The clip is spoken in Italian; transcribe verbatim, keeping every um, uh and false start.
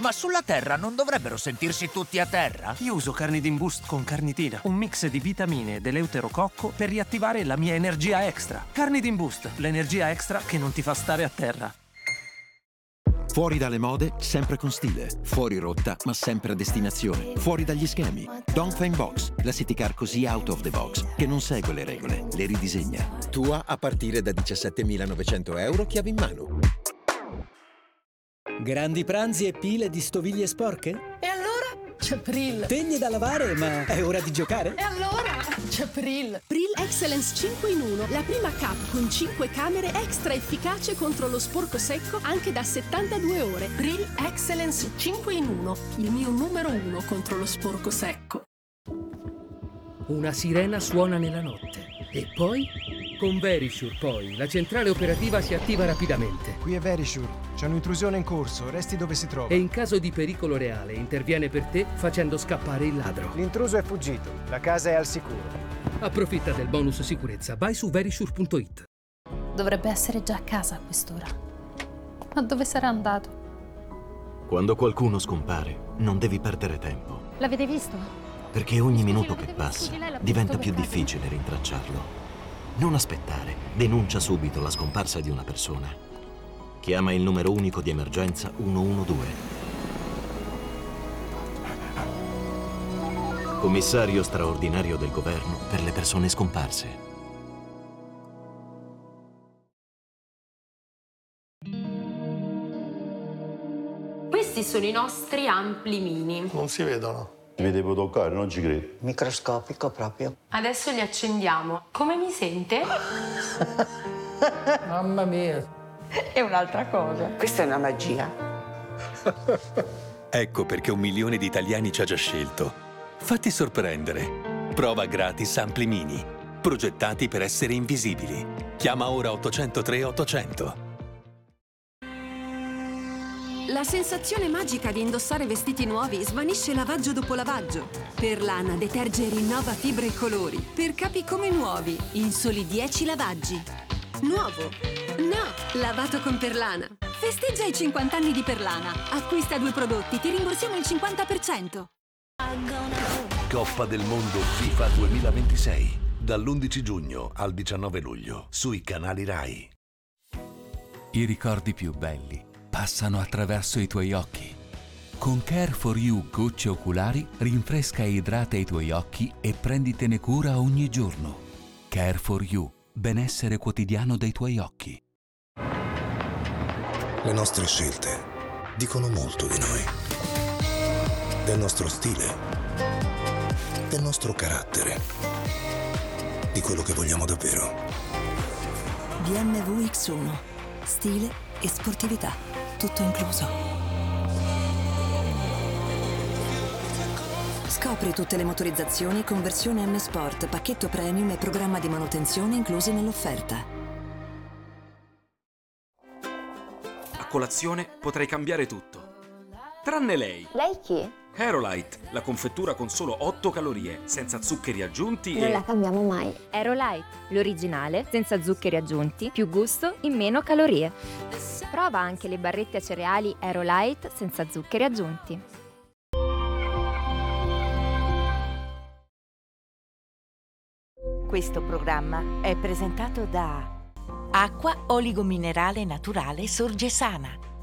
Ma sulla Terra non dovrebbero sentirsi tutti a terra? Io uso Carnidin Boost con Carnitina, un mix di vitamine ed eleuterococco per riattivare la mia energia extra. Carnidin Boost, l'energia extra che non ti fa stare a terra. Fuori dalle mode, sempre con stile. Fuori rotta, ma sempre a destinazione. Fuori dagli schemi. Dongfeng Box, la city car così out of the box, che non segue le regole, le ridisegna. Tua a partire da diciassettemilanovecento euro chiave in mano. Grandi pranzi e pile di stoviglie sporche? E allora c'è Pril. Teglie da lavare, ma è ora di giocare? E allora c'è Pril. Pril Excellence cinque in uno, la prima cup con cinque camere extra efficace contro lo sporco secco anche da settantadue ore. Pril Excellence cinque in uno, il mio numero uno contro lo sporco secco. Una sirena suona nella notte. E poi? Con Verisure poi, la centrale operativa si attiva rapidamente. Qui è Verisure, c'è un'intrusione in corso, resti dove si trova. E in caso di pericolo reale interviene per te facendo scappare il ladro. L'intruso è fuggito, la casa è al sicuro. Approfitta del bonus sicurezza, vai su verisure punto it. Dovrebbe essere già a casa a quest'ora. Ma dove sarà andato? Quando qualcuno scompare, non devi perdere tempo. L'avete visto? Perché ogni minuto che passa diventa più difficile rintracciarlo. Non aspettare, denuncia subito la scomparsa di una persona. Chiama il numero unico di emergenza uno uno due. Commissario straordinario del governo per le persone scomparse. Questi sono i nostri ampli mini. Non si vedono. Mi devo toccare, non ci credo. Microscopico proprio. Adesso li accendiamo. Come mi sente? Mamma mia. È un'altra cosa. Questa è una magia. Ecco perché un milione di italiani ci ha già scelto. Fatti sorprendere. Prova gratis Ampli Mini. Progettati per essere invisibili. Chiama ora ottocentotre ottocento. La sensazione magica di indossare vestiti nuovi svanisce lavaggio dopo lavaggio. Perlana deterge e rinnova fibre e colori per capi come nuovi in soli dieci lavaggi. Nuovo? No! Lavato con Perlana. Festeggia i cinquanta anni di Perlana. Acquista due prodotti, ti rimborsiamo il cinquanta per cento. Coppa del Mondo FIFA duemilaventisei. Dall'undici giugno al diciannove luglio sui canali Rai. I ricordi più belli passano attraverso i tuoi occhi. Con Care for You gocce oculari rinfresca e idrata i tuoi occhi e prenditene cura ogni giorno. Care for You, benessere quotidiano dei tuoi occhi. Le nostre scelte dicono molto di noi. Del nostro stile, del nostro carattere, di quello che vogliamo davvero. B M W X uno. Stile e sportività. Tutto incluso. Scopri tutte le motorizzazioni con versione M Sport, pacchetto premium e programma di manutenzione inclusi nell'offerta. A colazione potrei cambiare tutto. Tranne lei. Lei chi? Aerolite, la confettura con solo otto calorie, senza zuccheri aggiunti Non e... la cambiamo mai. Aerolite, l'originale, senza zuccheri aggiunti, più gusto, in meno calorie. Prova anche le barrette a cereali Aerolite senza zuccheri aggiunti. Questo programma è presentato da Acqua Oligominerale Naturale Sorgesana.